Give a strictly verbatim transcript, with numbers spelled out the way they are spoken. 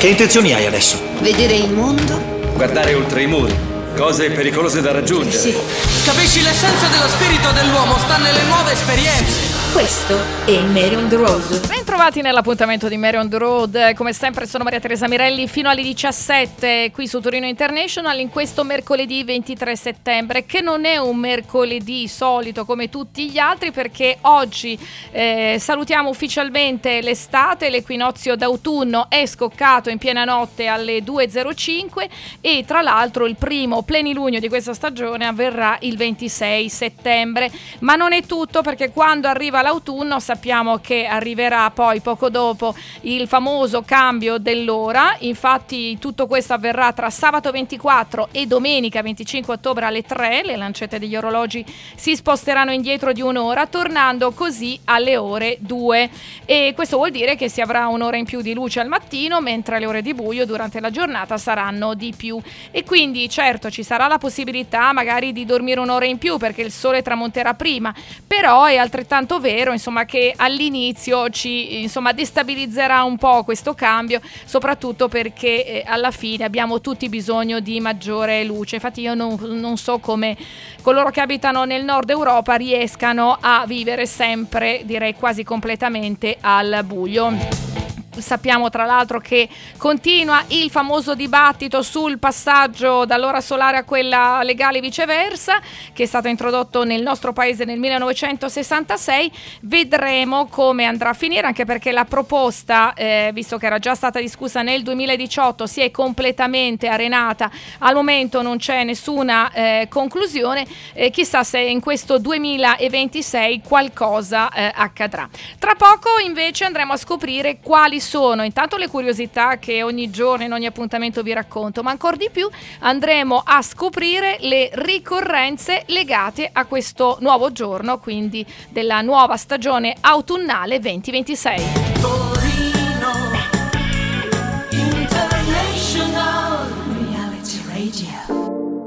Che intenzioni hai adesso? Vedere il mondo? Guardare oltre i muri. Cose pericolose da raggiungere. Sì. Capisci, l'essenza dello spirito dell'uomo sta nelle nuove esperienze. Questo è Mary on the Road. Bentrovati nell'appuntamento di Mary on the Road. Come sempre sono Maria Teresa Mirelli fino alle diciassette qui su Torino International in questo mercoledì ventitré settembre, che non è un mercoledì solito come tutti gli altri, perché oggi eh, salutiamo ufficialmente l'estate. L'equinozio d'autunno è scoccato in piena notte alle due e zero cinque e tra l'altro il primo plenilunio di questa stagione avverrà il ventisei settembre. Ma non è tutto, perché quando arriva l'autunno sappiamo che arriverà poi poco dopo il famoso cambio dell'ora. Infatti tutto questo avverrà tra sabato ventiquattro e domenica venticinque ottobre alle tre. Le lancette degli orologi si sposteranno indietro di un'ora, tornando così alle ore due, e questo vuol dire che si avrà un'ora in più di luce al mattino, mentre le ore di buio durante la giornata saranno di più. E quindi certo ci sarà la possibilità magari di dormire un'ora in più perché il sole tramonterà prima, però è altrettanto vero insomma che all'inizio ci insomma destabilizzerà un po' questo cambio, soprattutto perché eh, alla fine abbiamo tutti bisogno di maggiore luce. Infatti io non, non so come coloro che abitano nel nord Europa riescano a vivere sempre, direi quasi completamente, al buio. Sappiamo tra l'altro che continua il famoso dibattito sul passaggio dall'ora solare a quella legale e viceversa, che è stato introdotto nel nostro paese nel millenovecentosessantasei. Vedremo come andrà a finire, anche perché la proposta, eh, visto che era già stata discussa nel duemiladiciotto, si è completamente arenata. Al momento non c'è nessuna eh, conclusione, eh, chissà se in questo duemilaventisei qualcosa eh, accadrà. Tra poco invece andremo a scoprire quali sono intanto le curiosità che ogni giorno in ogni appuntamento vi racconto, ma ancora di più andremo a scoprire le ricorrenze legate a questo nuovo giorno, quindi della nuova stagione autunnale venti ventisei.